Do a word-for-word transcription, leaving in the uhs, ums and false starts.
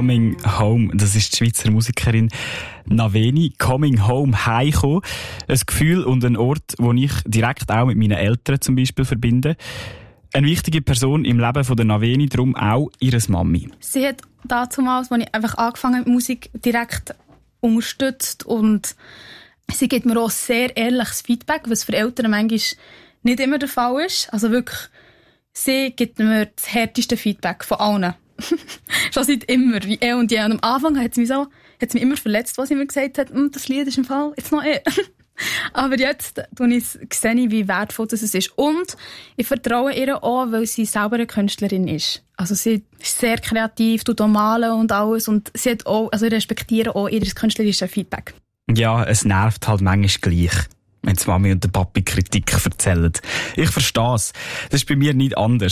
Coming Home. Das ist die Schweizer Musikerin Naveni. Coming Home, heimkommen. Ein Gefühl und ein Ort, den ich direkt auch mit meinen Eltern zum Beispiel verbinde. Eine wichtige Person im Leben von der Naveni, darum auch ihre Mami. Sie hat damals, als ich einfach angefangen habe mit Musik, direkt unterstützt und sie gibt mir auch sehr ehrliches Feedback, was für Eltern manchmal nicht immer der Fall ist. Also wirklich, sie gibt mir das härteste Feedback von allen. Schon seit immer, wie eh und je. Und am Anfang hat sie mich so, hat sie mich immer verletzt, was sie mir gesagt hat, das Lied ist im Fall jetzt noch eh. Aber jetzt sehe ich, wie wertvoll das ist. Und ich vertraue ihr auch, weil sie selber eine Künstlerin ist. Also sie ist sehr kreativ, tut auch malen und alles. Und sie hat auch, also ich respektiere auch ihr künstlerisches Feedback. Ja, es nervt halt manchmal gleich, wenn die Mami und der Papi Kritik erzählen. Ich verstehe es. Das ist bei mir nicht anders.